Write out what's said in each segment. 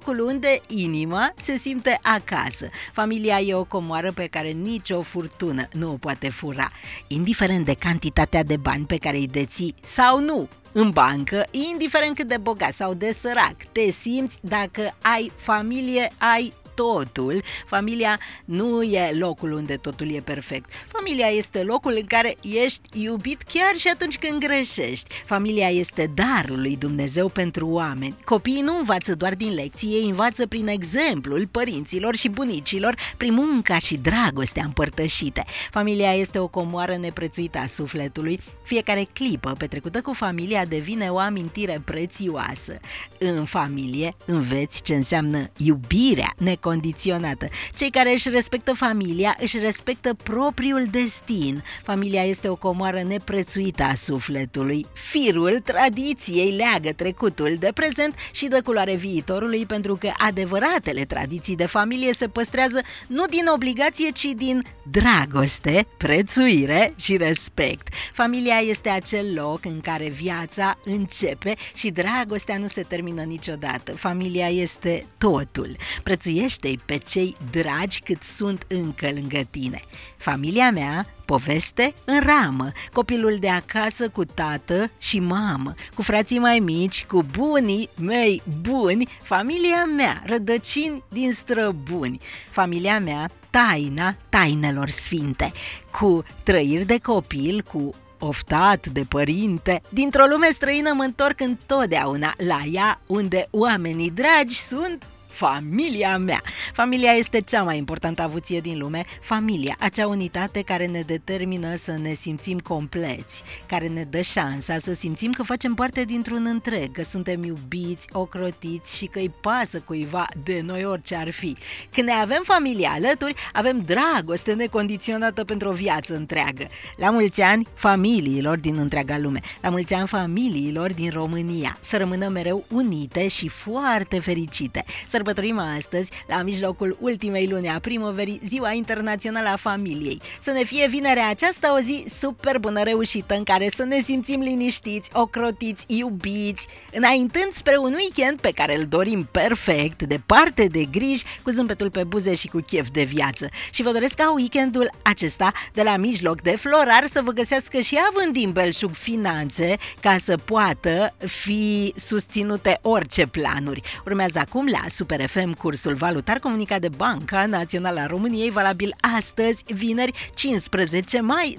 locul unde inima se simte acasă. Familia e o comoară pe care nicio furtună nu o poate fura. Indiferent de cantitatea de bani pe care îi deții sau nu în bancă, indiferent cât de bogat sau de sărac te simți, dacă ai familie, ai totul. Familia nu e locul unde totul e perfect. Familia este locul în care ești iubit chiar și atunci când greșești. Familia este darul lui Dumnezeu pentru oameni. Copiii nu învață doar din lecții, ei învață prin exemplul părinților și bunicilor, prin munca și dragostea împărtășite. Familia este o comoară neprețuită a sufletului. Fiecare clipă petrecută cu familia devine o amintire prețioasă. În familie înveți ce înseamnă iubirea necondiționată. Cei care își respectă familia își respectă propriul destin. Familia este o comoară neprețuită a sufletului. Firul tradiției leagă trecutul de prezent și dă culoare viitorului, pentru că adevăratele tradiții de familie se păstrează nu din obligație, ci din dragoste, prețuire și respect. Familia este acel loc în care viața începe și dragostea nu se termină niciodată. Familia este totul. Prețuiește-i pe cei dragi cât sunt încă lângă tine. Familia mea, poveste în ramă, copilul de acasă cu tată și mamă, cu frații mai mici, cu bunii mei buni, familia mea, rădăcini din străbuni, familia mea, taina tainelor sfinte, cu trăiri de copil, cu oftat de părinte. Dintr-o lume străină mă întorc întotdeauna la ea, unde oamenii dragi sunt familia mea. Familia este cea mai importantă avuție din lume. Familia, acea unitate care ne determină să ne simțim compleți, care ne dă șansa să simțim că facem parte dintr-un întreg, că suntem iubiți, ocrotiți și că îi pasă cuiva de noi orice ar fi. Când ne avem familia alături, avem dragoste necondiționată pentru o viață întreagă. La mulți ani familiilor din întreaga lume, la mulți ani familiilor din România. Să rămână mereu unite și foarte fericite. Sărbătorim astăzi, la mijlocul ultimei luni a primăverii, Ziua Internațională a Familiei. Să ne fie vinerea aceasta o zi super bună, reușită, în care să ne simțim liniștiți, ocrotiți, iubiți, înaintând spre un weekend pe care îl dorim perfect, departe de griji, cu zâmbetul pe buze și cu chef de viață. Și vă doresc ca weekendul acesta, de la mijloc de florar, să vă găsească și având din belșug finanțe, ca să poată fi susținute orice planuri. Urmează acum la Super FM cursul valutar comunicat de Banca Națională a României, valabil astăzi, vineri, 15 mai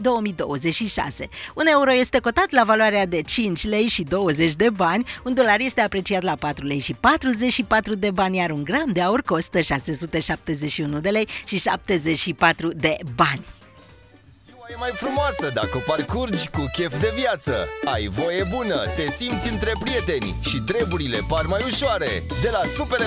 2026. Un euro este cotat la valoarea de 5 lei și 20 de bani, un dolar este apreciat la 4 lei și 44 de bani, iar un gram de aur costă 671 de lei și 74 de bani. E mai frumoasă dacă o parcurgi cu chef de viață. Ai voie bună, te simți între prieteni și treburile par mai ușoare. De la Super